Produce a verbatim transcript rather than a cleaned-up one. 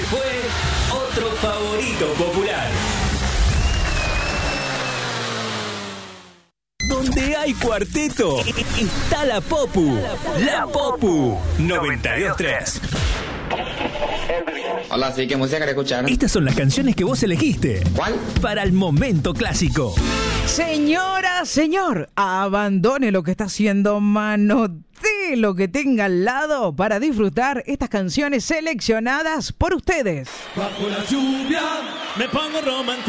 fue otro favorito popular. Donde hay cuarteto, está la Popu. La Popu noventa y dos tres. Hola, sí, ¿qué música querés escuchar? Estas son las canciones que vos elegiste. ¿Cuál? Para el momento clásico. Señora, señor, abandone lo que está haciendo, manote lo que tenga al lado para disfrutar estas canciones seleccionadas por ustedes. Bajo la lluvia me pongo romántico.